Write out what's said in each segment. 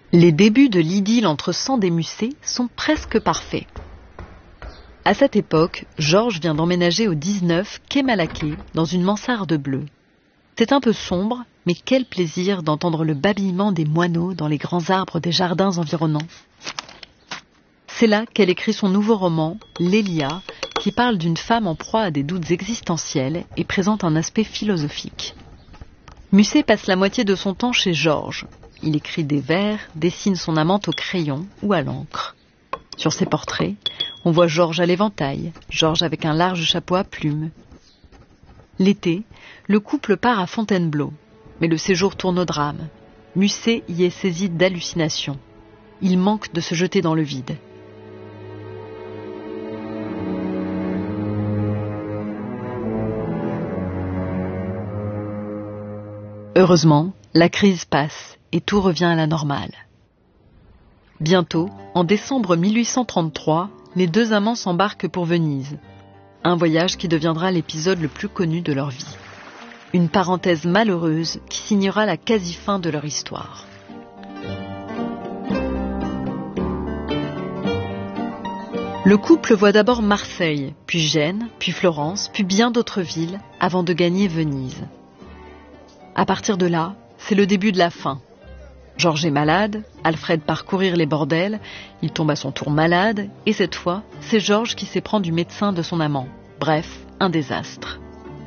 Les débuts de l'idylle entre Sand et Musset sont presque parfaits. À cette époque, Georges vient d'emménager au 19 quai Malaquais dans une mansarde bleue. C'est un peu sombre, mais quel plaisir d'entendre le babillement des moineaux dans les grands arbres des jardins environnants. C'est là qu'elle écrit son nouveau roman, Lélia, qui parle d'une femme en proie à des doutes existentiels et présente un aspect philosophique. Musset passe la moitié de son temps chez Georges. Il écrit des vers, dessine son amante au crayon ou à l'encre. Sur ses portraits, on voit Georges à l'éventail, Georges avec un large chapeau à plumes. L'été, le couple part à Fontainebleau, mais le séjour tourne au drame. Musset y est saisi d'hallucinations. Il manque de se jeter dans le vide. Heureusement, la crise passe et tout revient à la normale. Bientôt, en décembre 1833, les deux amants s'embarquent pour Venise. Un voyage qui deviendra l'épisode le plus connu de leur vie. Une parenthèse malheureuse qui signera la quasi-fin de leur histoire. Le couple voit d'abord Marseille, puis Gênes, puis Florence, puis bien d'autres villes, avant de gagner Venise. À partir de là, c'est le début de la fin. Georges est malade, Alfred part courir les bordels, il tombe à son tour malade, et cette fois, c'est Georges qui s'éprend du médecin de son amant. Bref, un désastre.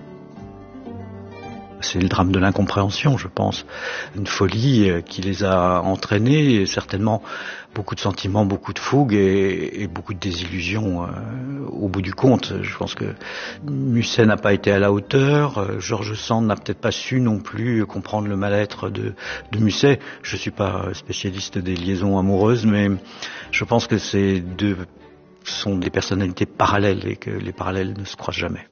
C'est le drame de l'incompréhension, je pense. Une folie qui les a entraînés, et certainement beaucoup de sentiments, beaucoup de fougue et beaucoup de désillusions au bout du compte. Je pense que Musset n'a pas été à la hauteur, Georges Sand n'a peut-être pas su non plus comprendre le mal-être de Musset. Je suis pas spécialiste des liaisons amoureuses, mais je pense que ces deux sont des personnalités parallèles et que les parallèles ne se croisent jamais.